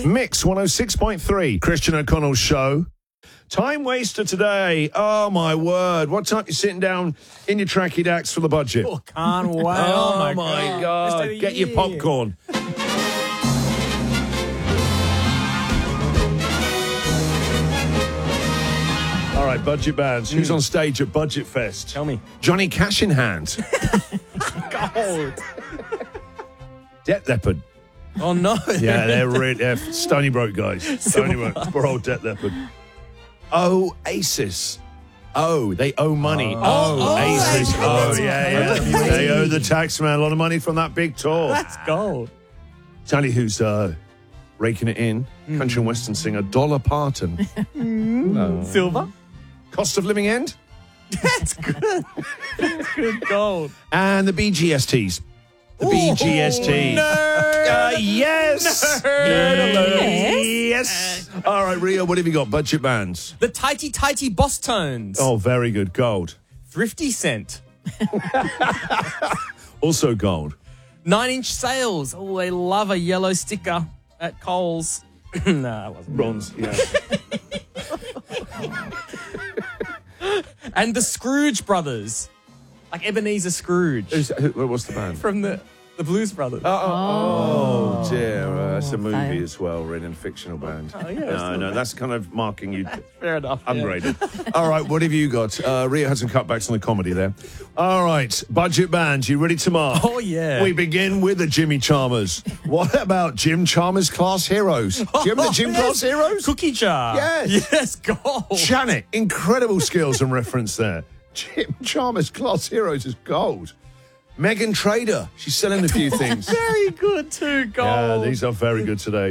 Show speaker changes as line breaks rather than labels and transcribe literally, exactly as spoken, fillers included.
Mix one oh six point three, Christian O'Connell's show. Time waster today. Oh, my word. What time are you sitting down in your tracky dacks for the budget?
Oh, can't wait.
Oh,
Oh, my,
my
God.
God.
Best of the
Get your
year.
popcorn. All right, budget bands. Who's on stage at Budget Fest?
Tell me.
Johnny Cash in Hand.
Gold.
Debt Leopard.
Oh, no.
Yeah, they're, re- they're Stony Broke guys. Stony Broke. Poor old Debt Leopard. Oasis. Oh, they owe money. Oh, Oasis. Oh, yeah, yeah. They owe the tax man a lot of money from that big tour.
That's gold.
Tell you who's uh, raking it in. Country and Western singer Dollar Parton.
Silver?
Cost of living end.
That's good. That's good gold.
And the B G S Ts. The B G S T.
No.
Uh, yes.
Nerd
Yes. All right, Rio, what have you got? Budget bands.
The tighty tighty boss tones.
Oh, very good. Gold.
Thrifty Cent.
Also gold.
Nine Inch Sales. Oh, they love a yellow sticker at Coles. no, that wasn't.
Bronze. Yeah.
And the Scrooge Brothers. Like Ebenezer Scrooge.
Who's, who, what's the band?
From the, the Blues Brothers.
Oh, oh, oh dear. Uh, that's a movie
okay.
as well, written a fictional band.
Oh, yeah,
no,
still
no, that's kind of marking you
Fair enough. yeah.
ungraded. All right, what have you got? Uh, Rio had some cutbacks on the comedy there. All right, budget band, you ready to mark?
Oh, yeah.
We begin with the Jimmy Chalmers. What about Jim Chalmers Class Heroes? Do you remember the Jim
yes.
Class Heroes?
Cookie jar.
Yes.
Yes, gold.
Janet, incredible skills and reference there. Jim Chalmers Class Heroes is gold. Megan Trader, she's selling a few things.
Very good too, gold.
Yeah, these are very good today.